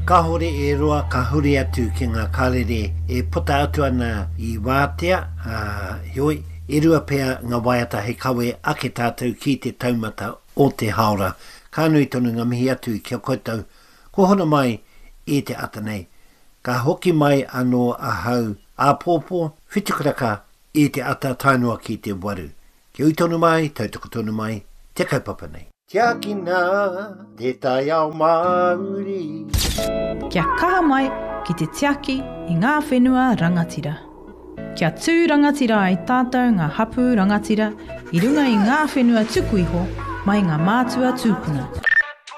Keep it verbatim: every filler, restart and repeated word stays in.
Ka hore e roa ka huri atu ki ngā karere e puta atu ana I wātea, uh, hioi, e rua pēr ngā waiata he kawe ake tātou ki te taumata o te haora. Ka nui tonu ngā mihi atu kia koutou, ko hona mai e te ata nei. Ka hoki mai anō a hau a pōpō, whitukaraka e te ata tainua ki te waru. Kia ui tonu mai, tautoko tonu mai, te kaupapa nei. Kia kina, te tai ao mauri. Kia kaha mai ki te tiaki I ngā whenua rangatira. Kia tū rangatira ai tātou ngā hapu rangatira I runga I ngā whenua tuku iho mai ngā mātua tūpuna.